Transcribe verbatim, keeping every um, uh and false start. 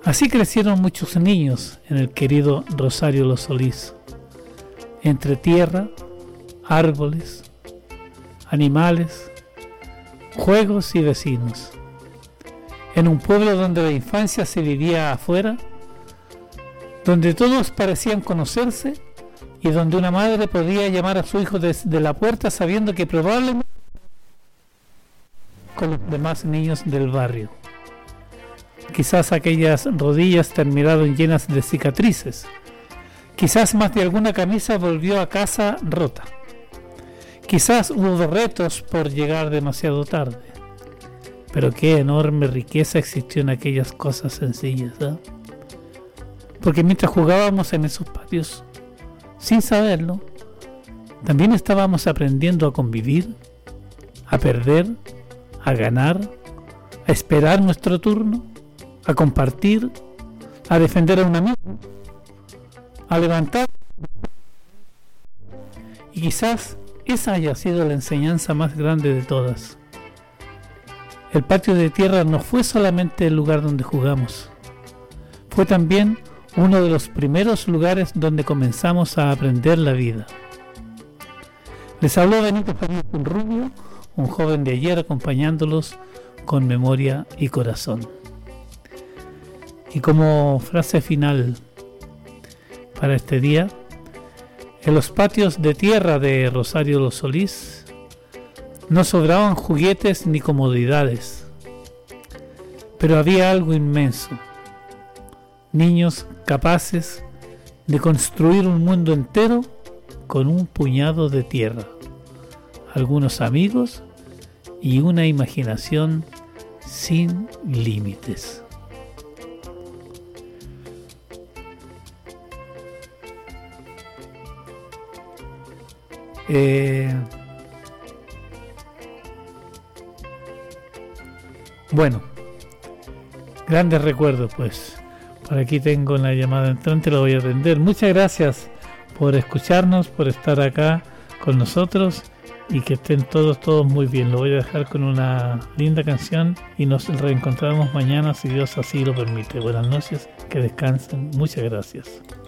Así crecieron muchos niños en el querido Rosario Los Solís, entre tierra, árboles, animales, juegos y vecinos. En un pueblo donde la infancia se vivía afuera, donde todos parecían conocerse y donde una madre podía llamar a su hijo desde la puerta sabiendo que probablemente con los demás niños del barrio. Quizás aquellas rodillas terminaron llenas de cicatrices. Quizás más de alguna camisa volvió a casa rota. Quizás hubo retos por llegar demasiado tarde. Pero qué enorme riqueza existió en aquellas cosas sencillas, ¿eh? Porque mientras jugábamos en esos patios, sin saberlo, también estábamos aprendiendo a convivir, a perder, a ganar, a esperar nuestro turno, a compartir, a defender a un amigo, a levantar. Y quizás esa haya sido la enseñanza más grande de todas. El patio de tierra no fue solamente el lugar donde jugamos, fue también uno de los primeros lugares donde comenzamos a aprender la vida. Les habló Benito Fernández Rubio, un joven de ayer acompañándolos con memoria y corazón. Y como frase final para este día, en los patios de tierra de Rosario Los Solís no sobraban juguetes ni comodidades, pero había algo inmenso: niños capaces de construir un mundo entero con un puñado de tierra, algunos amigos y una imaginación sin límites. Eh, bueno, grandes recuerdos pues. Por aquí tengo la llamada entrante, la voy a atender. Muchas gracias por escucharnos, por estar acá con nosotros y que estén todos, todos muy bien. Lo voy a dejar con una linda canción y nos reencontramos mañana si Dios así lo permite. Buenas noches, que descansen. Muchas gracias.